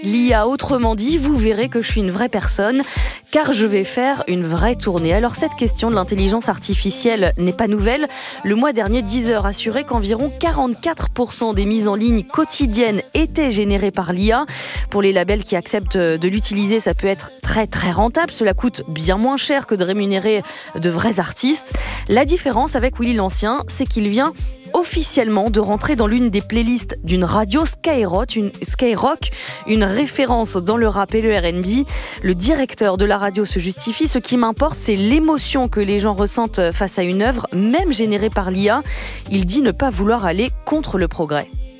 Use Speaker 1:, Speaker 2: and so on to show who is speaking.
Speaker 1: l'IA, autrement dit, vous verrez que je suis une vraie personne, car je vais faire une vraie tournée. Alors cette question de l'intelligence artificielle n'est pas nouvelle. Le mois dernier, Deezer assurait qu'environ 44% des mises en ligne quotidiennes étaient générées par l'IA. Pour les labels qui acceptent de l'utiliser, ça peut être très très rentable. Cela coûte bien moins cher que de rémunérer de vrais artistes. La différence avec Willy l'Ancien, c'est qu'il vient officiellement de rentrer dans l'une des playlists d'une radio Skyrock, une référence dans le rap et le R&B. Le directeur de la radio se justifie. Ce qui m'importe, c'est l'émotion que les gens ressentent face à une œuvre, même générée par l'IA. Il dit ne pas vouloir aller contre le progrès.